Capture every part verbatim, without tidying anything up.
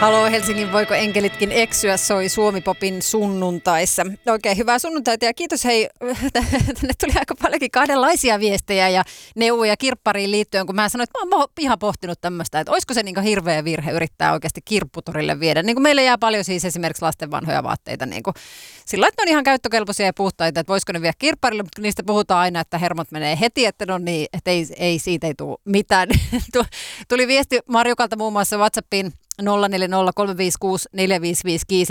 Haloo Helsingin, voiko enkelitkin eksyä, soi Suomi-popin sunnuntaissa. Oikein hyvää sunnuntaita ja kiitos hei, tänne tuli aika paljonkin kahdenlaisia viestejä ja neuvoja kirppariin liittyen, kun mä sanoin, että mä oon ihan pohtinut tämmöistä, että olisiko se niin kuin hirveä virhe yrittää oikeasti kirpputorille viedä. Niin kuin meille jää paljon siis esimerkiksi lasten vanhoja vaatteita niin kuin sillä että ne on ihan käyttökelpoisia ja puhtaita, että voisiko ne viedä kirpparille, mutta niistä puhutaan aina, että hermot menee heti, että no niin, että ei, ei siitä ei tule mitään. Tuli viesti Marjukalta muun muassa WhatsAppiin nolla neljä nolla kolme viisi kuusi neljä viisi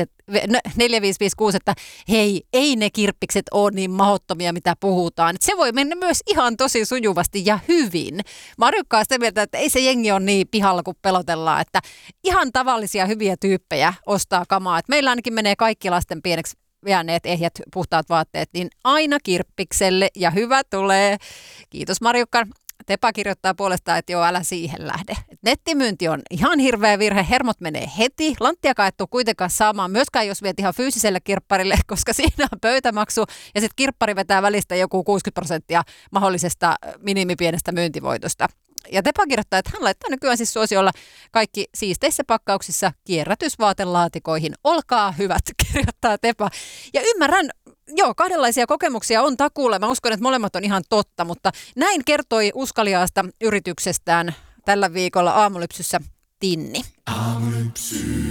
viisi kuusi, että hei, ei ne kirppikset ole niin mahdottomia, mitä puhutaan. Et se voi mennä myös ihan tosi sujuvasti ja hyvin. Marjukka on sitä mieltä, että ei se jengi ole niin pihalla, kun pelotellaan, että ihan tavallisia hyviä tyyppejä ostaa kamaa. Et meillä ainakin menee kaikki lasten pieneksi jääneet ehjät puhtaat vaatteet, niin aina kirppikselle ja hyvä tulee. Kiitos Marjukka. Tepa kirjoittaa puolestaan, että joo, älä siihen lähde. Nettimyynti on ihan hirveä virhe, hermot menee heti. Lanttiakaan et tule kuitenkaan saamaan, myöskään jos viet ihan fyysiselle kirpparille, koska siinä on pöytämaksu ja sitten kirppari vetää välistä joku kuusikymmentä prosenttia mahdollisesta minimipienestä myyntivoitosta. Ja Tepa kirjoittaa, että hän laittaa nykyään siis suosiolla kaikki siisteissä pakkauksissa kierrätysvaatelaatikoihin. Olkaa hyvät, kirjoittaa Tepa. Ja ymmärrän, joo, kahdenlaisia kokemuksia on takuulla. Mä uskon, että molemmat on ihan totta, mutta näin kertoi uskaliaasta yrityksestään tällä viikolla Aamulypsyssä Tinni. Aamulypsy.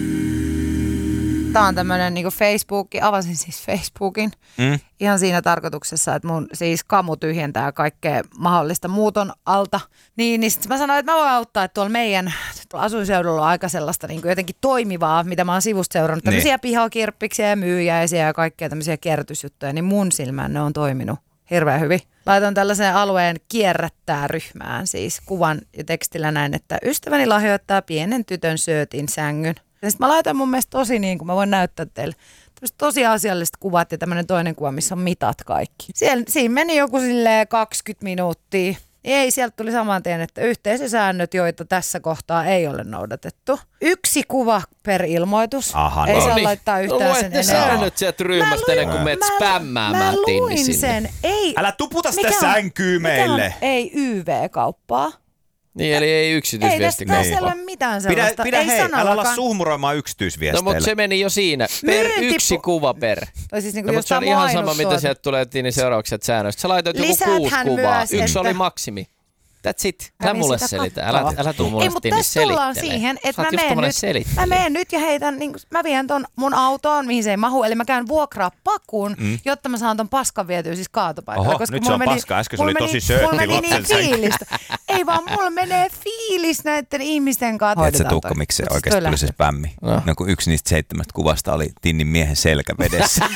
Tämä on tämmöinen niin kuin Facebook, avasin siis Facebookin mm. ihan siinä tarkoituksessa, että mun siis kamu tyhjentää kaikkea mahdollista muuton alta. Niin, niin sitten mä sanoin, että mä voin auttaa, että tuolla meidän tuolla asuinseudulla on aika sellaista niin kuin jotenkin toimivaa, mitä mä oon sivusta seurannut. Tämmöisiä niin. Pihakirppiksiä ja myyjäisiä ja kaikkea tämmöisiä kierrätysjuttuja, niin mun silmään ne on toiminut hirveän hyvin. Laitan tällaisen alueen kierrättää ryhmään siis kuvan ja tekstillä näin, että ystäväni lahjoittaa pienen tytön söötin sängyn. Ja sitten mä laitan mun mielestä tosi niin kuin mä voin näyttää teille tosi asialliset kuvat ja tämmöinen toinen kuva, missä on mitat kaikki. Siellä, siinä meni joku silleen kaksikymmentä minuuttia. Ei, sieltä tuli saman tien, että yhteisösäännöt, joita tässä kohtaa ei ole noudatettu. Yksi kuva per ilmoitus. Aha, ei no saa niin. laittaa yhtään no, sen enää. Säännöt sieltä ryhmästä ennen kuin menet spämmäämään Tinni sinne. Sen. Ei, älä tuputa sitä sänkyä meille. Ei Y V-kauppaa. Niin, eli ei yksityisviesti. Ei tästä ole mitään sellaista. Pidä, pidä ei hei, sanallakaan. älä olla suhmuroimaan yksityisviesteillä. No, mutta se meni jo siinä. Per Myyntipu- yksi kuva per. Siis niin no, mutta se on ihan sama, mitä sieltä tulee Tinni seuraukset säännöistä. Sä laitoit joku kuusi kuvaa. Yksi että... oli maksimi. That's it. Älä mulle selitä. Älä, älä tuu mulle Tinni selittelee. Ei, mutta tässä tullaan siihen, että mä menen, nyt, mä menen nyt ja heitän, niin, mä vien ton mun autoon, mihin se ei mahu. Eli mä käyn vuokraa pakun, mm. jotta mä saan ton paskan vietyä siis kaatopaikalle. Oho, koska nyt se on meni, paska. Äsken se oli tosi söötti lapsen niin fiilistä. Ei vaan, mulla menee fiilis näiden ihmisten kanssa. Tiedätkö Tuukka, miksi se oikeasti tuli se spämmi? No. No, kun yksi niistä seitsemästä kuvasta oli Tinnin miehen selkä vedessä.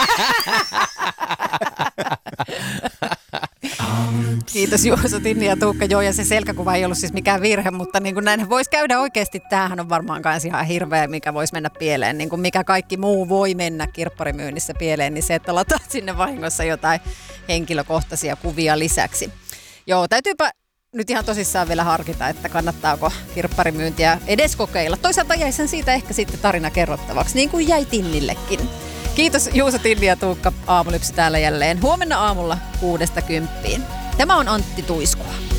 Kiitos Juuso, Tinni ja Tuukka. Joo, ja se selkäkuva ei ollut siis mikään virhe, mutta niin kuin näin voisi käydä oikeasti. Tämähän on varmaan myös ihan hirveä, mikä voisi mennä pieleen. Niin kuin mikä kaikki muu voi mennä kirpparimyynnissä pieleen, niin se, että lataat sinne vahingossa jotain henkilökohtaisia kuvia lisäksi. Joo, täytyypä nyt ihan tosissaan vielä harkita, että kannattaako kirpparimyyntiä edes kokeilla. Toisaalta jäi sen siitä ehkä sitten tarina kerrottavaksi, niin kuin jäi Tinnillekin. Kiitos Juuso, Tinni ja Tuukka. Aamulypsy täällä jälleen. Huomenna aamulla kuudesta kymppiin. Tämä on Antti Tuiskua.